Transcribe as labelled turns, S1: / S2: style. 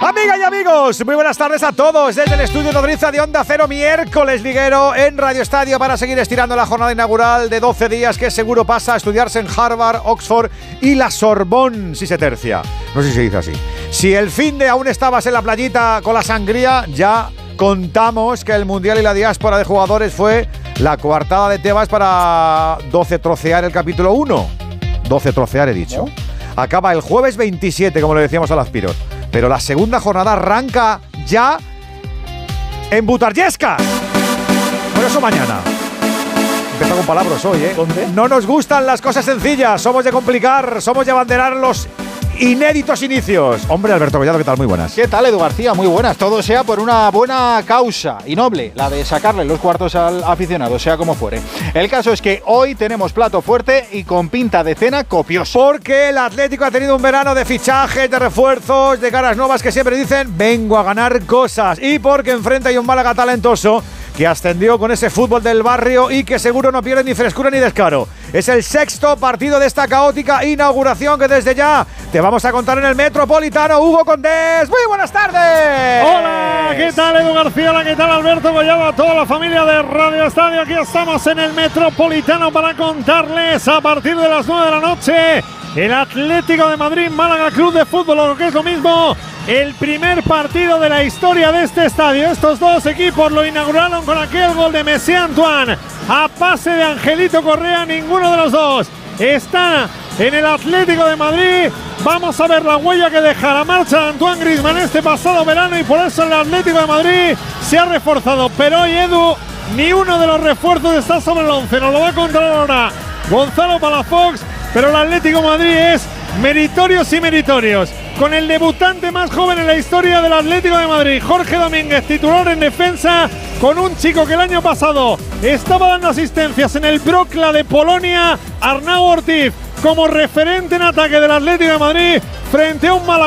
S1: Amigas y amigos, muy buenas tardes a todos desde el estudio Nodriza de Onda Cero, miércoles liguero en Radio Estadio para seguir estirando la jornada inaugural de 12 días que seguro pasa a estudiarse en Harvard, Oxford y la Sorbonne, si se tercia. No sé si se dice así. Si el fin de aún estabas en la playita con la sangría, ya contamos que el Mundial y la diáspora de jugadores fue la coartada de Tebas para 12 trocear el capítulo 1. 12 trocear he dicho. Acaba el jueves 27, como le decíamos al Aspiro. Pero la segunda jornada arranca ya en Butarjesca. Por eso mañana. Empezó con palabras hoy, ¿eh?
S2: ¿Dónde?
S1: No nos gustan las cosas sencillas. Somos de complicar, somos de abanderar los inéditos inicios. Hombre, Alberto Collado, ¿qué tal? Muy buenas.
S2: ¿Qué tal, Edu García? Muy buenas. Todo sea por una buena causa y noble, la de sacarle los cuartos al aficionado, sea como fuere. El caso es que hoy tenemos plato fuerte y con pinta de cena copiosa.
S1: Porque el Atlético ha tenido un verano de fichajes, de refuerzos, de caras nuevas que siempre dicen vengo a ganar cosas. Y porque enfrente hay un Málaga talentoso que ascendió con ese fútbol del barrio y que seguro no pierde ni frescura ni descaro. Es el sexto partido de esta caótica inauguración que desde ya te vamos a contar en el Metropolitano. Hugo Condés, muy buenas tardes.
S3: Hola, ¿qué tal Edu García? Hola, ¿qué tal Alberto Collado? A toda la familia de Radio Estadio. Aquí estamos en el Metropolitano para contarles a partir de las 9 de la noche el Atlético de Madrid, Málaga Club de Fútbol, o lo que es lo mismo, el primer partido de la historia de este estadio. Estos dos equipos lo inauguraron con aquel gol de Messi Antoine a pase de Angelito Correa. Ninguno de los dos está en el Atlético de Madrid. Vamos a ver la huella que deja la marcha de Antoine Griezmann este pasado verano y por eso el Atlético de Madrid se ha reforzado. Pero hoy, Edu, ni uno de los refuerzos está sobre el 11. Nos lo va a contar ahora Gonzalo Palafox. Pero el Atlético de Madrid es meritorios y meritorios. Con el debutante más joven en la historia del Atlético de Madrid, Jorge Domínguez, titular en defensa, con un chico que el año pasado estaba dando asistencias en el Wrocław de Polonia, Arnau Ortiz, como referente en ataque del Atlético de Madrid frente a un Málaga